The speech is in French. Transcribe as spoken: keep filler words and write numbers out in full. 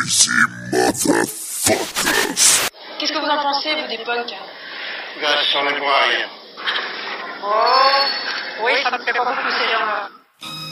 Crazy motherfuckers. Qu'est-ce que vous en pensez, vous, des punks? Ben, ça n'en est pas rien. Oh, oui, ça me fait pas beaucoup ces gens-là.